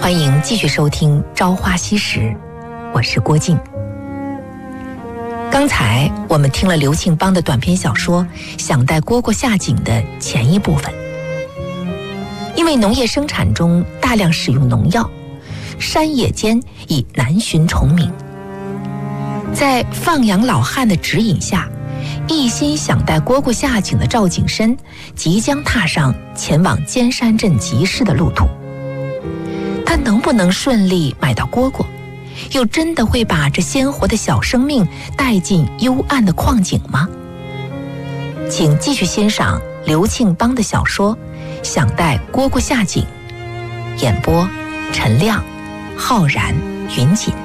欢迎继续收听《朝花夕拾》，我是郭靖。刚才我们听了刘庆邦的短篇小说《想带蝈蝈下井》的前一部分。因为农业生产中大量使用农药，山野间已难寻虫鸣。在放羊老汉的指引下，一心想带蝈蝈下井的赵景深即将踏上前往尖山镇集市的路途。他能不能顺利买到蝈蝈，又真的会把这鲜活的小生命带进幽暗的矿井吗？请继续欣赏刘庆邦的小说《想带蝈蝈下井》，演播陈亮、浩然、云锦。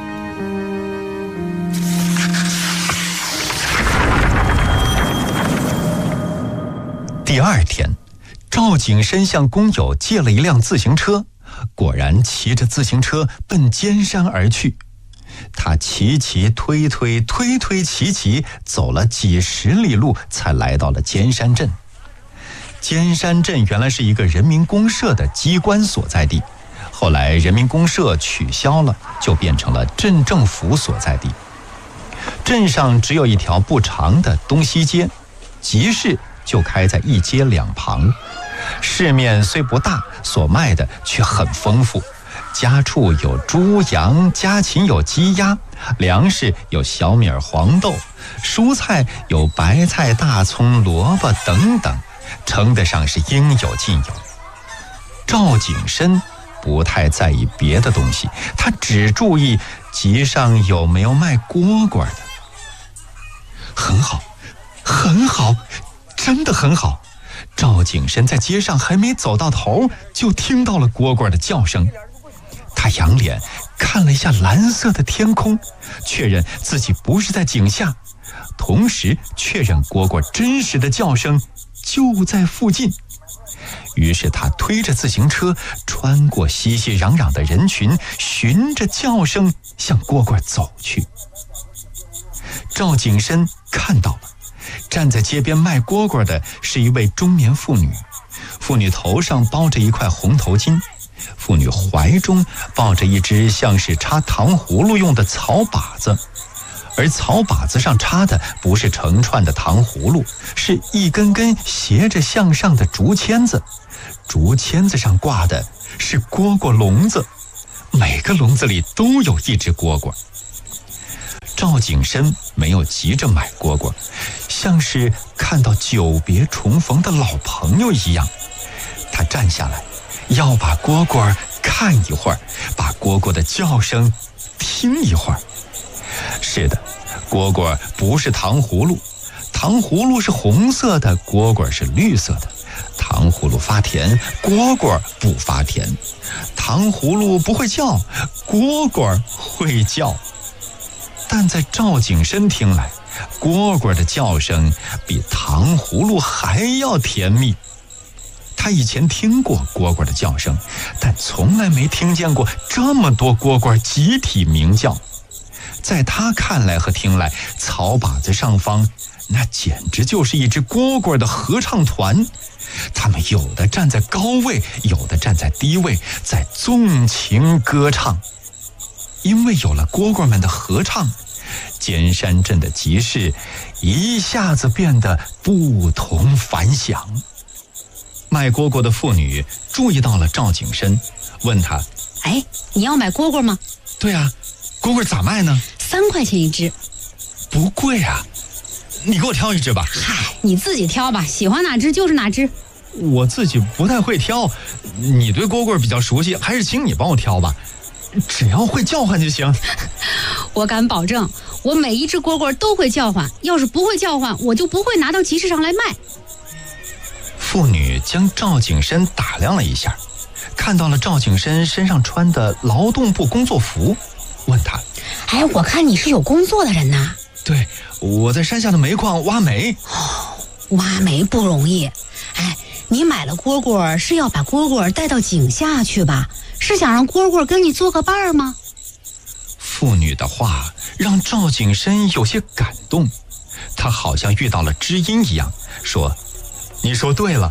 第二天，赵景深向工友借了一辆自行车，果然骑着自行车奔尖山而去。他骑骑推推推推骑骑，走了几十里路才来到了尖山镇。尖山镇原来是一个人民公社的机关所在地，后来人民公社取消了，就变成了镇政府所在地。镇上只有一条不长的东西街，集市就开在一街两旁。市面虽不大，所卖的却很丰富，家畜有猪羊，家禽有鸡鸭，粮食有小米黄豆，蔬菜有白菜大葱萝卜等等，称得上是应有尽有。赵景深不太在意别的东西，他只注意集上有没有卖蝈蝈的。很好，很好，真的很好。赵景深在街上还没走到头，就听到了蝈蝈的叫声。他仰脸看了一下蓝色的天空，确认自己不是在井下，同时确认蝈蝈真实的叫声就在附近。于是他推着自行车穿过熙熙攘攘的人群，循着叫声向蝈蝈走去。赵景深看到了，站在街边卖蝈蝈的是一位中年妇女，妇女头上包着一块红头巾，妇女怀中抱着一只像是插糖葫芦用的草把子，而草把子上插的不是成串的糖葫芦，是一根根斜着向上的竹签子，竹签子上挂的是蝈蝈笼子，每个笼子里都有一只蝈蝈。赵景深没有急着买蝈蝈，像是看到久别重逢的老朋友一样。他站下来，要把蝈蝈看一会儿，把蝈蝈的叫声听一会儿。是的，蝈蝈不是糖葫芦，糖葫芦是红色的，蝈蝈是绿色的。糖葫芦发甜，蝈蝈不发甜。糖葫芦不会叫，蝈蝈会叫。但在赵景深听来，蝈蝈的叫声比糖葫芦还要甜蜜。他以前听过蝈蝈的叫声，但从来没听见过这么多蝈蝈集体鸣叫。在他看来和听来，草把子上方那简直就是一支蝈蝈的合唱团。他们有的站在高位，有的站在低位，在纵情歌唱。因为有了蝈蝈们的合唱，尖山镇的集市一下子变得不同凡响。卖蝈蝈的妇女注意到了赵景深，问他： 哎，你要买蝈蝈吗？ 对啊，蝈蝈咋卖呢 ？3块钱一只。 不贵啊，你给我挑一只吧。 嗨，你自己挑吧，喜欢哪只就是哪只。 我自己不太会挑，你对蝈蝈比较熟悉，还是请你帮我挑吧，只要会叫唤就行。 我敢保证，我每一只蝈蝈都会叫唤，要是不会叫唤，我就不会拿到集市上来卖。 妇女将赵景深打量了一下，看到了赵景深身上穿的劳动部工作服，问他： 哎，我看你是有工作的人呐。 对，我在山下的煤矿挖煤。 挖煤不容易。哎，你买了蝈蝈是要把蝈蝈带到井下去吧？是想让蝈蝈跟你做个伴儿吗？ 妇女的话让赵景深有些感动，他好像遇到了知音一样，说：你说对了，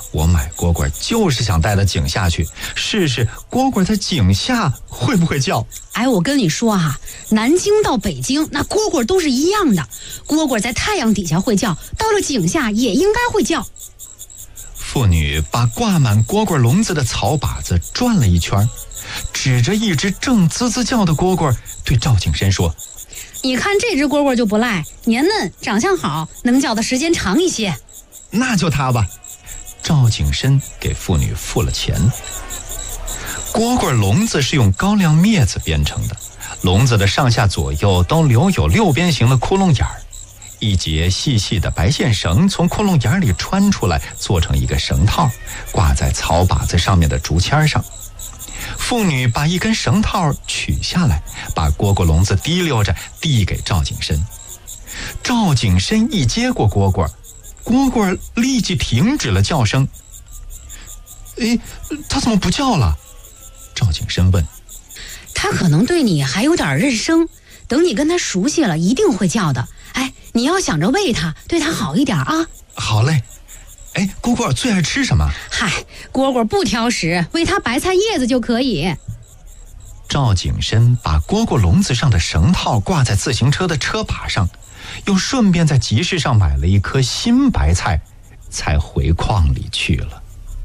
我买蝈蝈就是想带到井下去，试试蝈蝈在井下会不会叫。 哎，我跟你说哈，南京到北京那蝈蝈都是一样的，蝈蝈在太阳底下会叫，到了井下也应该会叫。 妇女把挂满蝈蝈笼子的草把子转了一圈，指着一只正滋滋叫的蝈蝈对赵景深说： 你看这只蝈蝈就不赖，年嫩，长相好，能叫的时间长一些。 那就它吧。赵景深给妇女付了钱。蝈蝈笼子是用高粱篾子编成的，笼子的上下左右都留有6边形的窟窿眼儿，一节细细的白线绳从窟窿眼里穿出来，做成一个绳套，挂在草把子上面的竹签上。妇女把一根绳套取下来，把蝈蝈笼子提溜着递给赵景深。赵景深一接过蝈蝈，蝈蝈立即停止了叫声。它怎么不叫了？赵景深问。 它可能对你还有点认生，等你跟它熟悉了一定会叫的。哎，你要想着喂它，对它好一点啊。 好嘞。蝈蝈最爱吃什么？ 嗨，蝈蝈不挑食，喂它白菜叶子就可以。 赵景深把蝈蝈笼子上的绳套挂在自行车的车把上，又顺便在集市上买了一颗新白菜，才回矿里去了。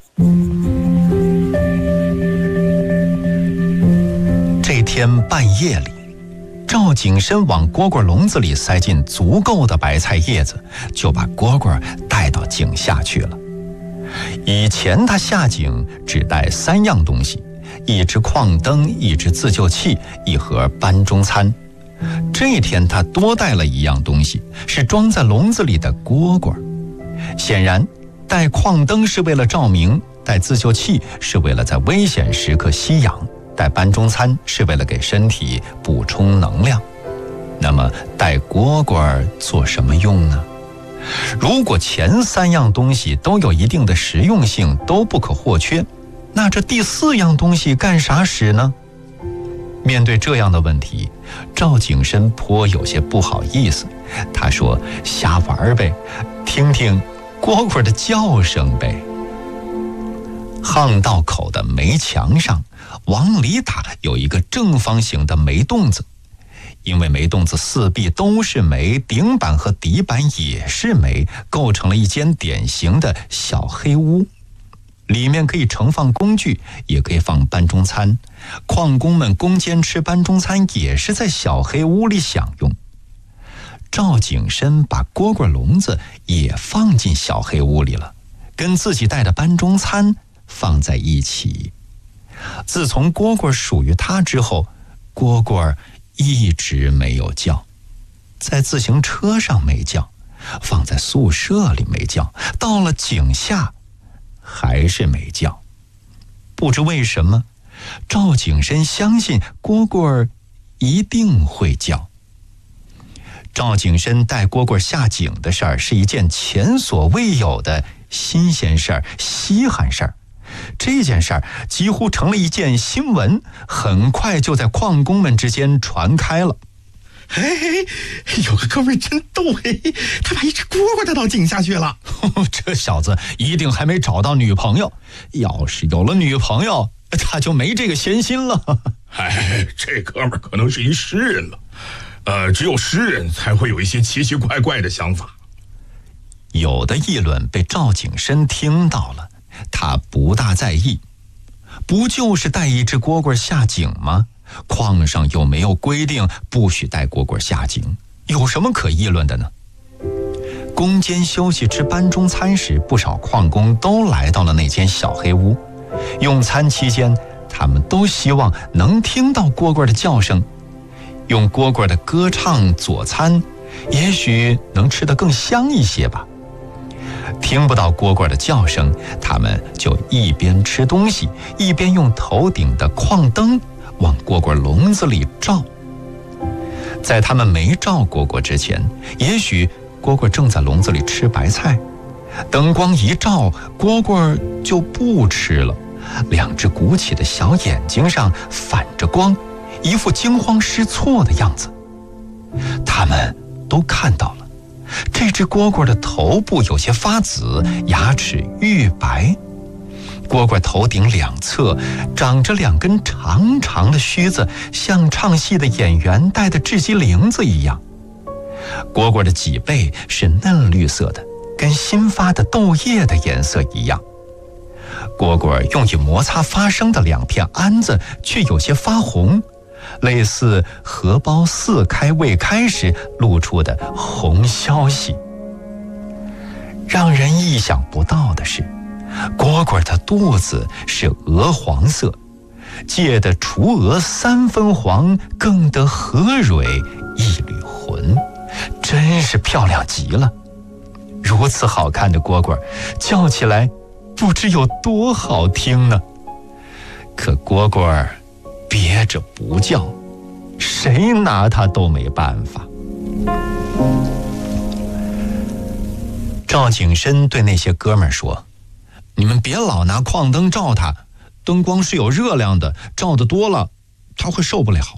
这天半夜里，赵景深往蝈蝈笼子里塞进足够的白菜叶子，就把蝈蝈带到井下去了。以前他下井只带3样东西，一只矿灯，一只自救器，一盒班中餐。这天他多带了1样东西，是装在笼子里的蝈蝈。显然带矿灯是为了照明，带自救器是为了在危险时刻吸氧，带班中餐是为了给身体补充能量。那么带蝈蝈做什么用呢？如果前3样东西都有一定的实用性，都不可或缺，那这第4样东西干啥使呢？面对这样的问题，赵景深颇有些不好意思。他说：瞎玩呗，听听蝈蝈的叫声呗。巷道口的煤墙上往里打有一个正方形的煤洞子，因为煤洞子4壁都是煤，顶板和底板也是煤，构成了一间典型的小黑屋。里面可以盛放工具，也可以放班中餐。矿工们攻坚吃班中餐也是在小黑屋里享用。赵景深把蝈蝈笼子也放进小黑屋里了，跟自己带的班中餐放在一起。自从蝈蝈属于他之后，蝈蝈一直没有叫，在自行车上没叫，放在宿舍里没叫，到了井下还是没叫。不知为什么，赵景深相信蝈蝈一定会叫。赵景深带蝈蝈下井的事儿是一件前所未有的新鲜事儿、稀罕事儿。这件事儿几乎成了一件新闻，很快就在矿工们之间传开了。 有个哥们儿真逗，他把一只蝈蝈带到井下去了。 这小子一定还没找到女朋友，要是有了女朋友，他就没这个闲心了。 这哥们儿可能是一诗人了，只有诗人才会有一些奇奇怪怪的想法。 有的议论被赵景深听到了，他不大在意。不就是带一只蝈蝈下井吗？矿上又没有规定不许带蝈蝈下井，有什么可议论的呢？攻坚休息吃班中餐时，不少矿工都来到了那间小黑屋。用餐期间，他们都希望能听到蝈蝈的叫声，用蝈蝈的歌唱佐餐，也许能吃得更香一些吧。听不到蝈蝈的叫声，他们就一边吃东西，一边用头顶的矿灯往蝈蝈笼子里照。在他们没照蝈蝈之前，也许蝈蝈正在笼子里吃白菜，灯光一照，蝈蝈就不吃了，2只鼓起的小眼睛上反着光，一副惊慌失措的样子。他们都看到了， 这只蝈蝈的头部有些发紫，牙齿玉白。蝈蝈头顶两侧长着2根长长的须子，像唱戏的演员戴的雉鸡翎子一样。蝈蝈的脊背是嫩绿色的，跟新发的豆叶的颜色一样。蝈蝈用以摩擦发声的2片鞍子却有些发红，类似荷包4开未开时露出的红消息。让人意想不到的是，蝈蝈的肚子是鹅黄色，借得雏鹅3分黄，更得河蕊1缕浑，真是漂亮极了。如此好看的蝈蝈，叫起来不知有多好听呢。可蝈蝈憋着不叫，谁拿它都没办法。赵景深对那些哥们儿说：“你们别老拿矿灯照它，灯光是有热量的，照得多了它会受不了。”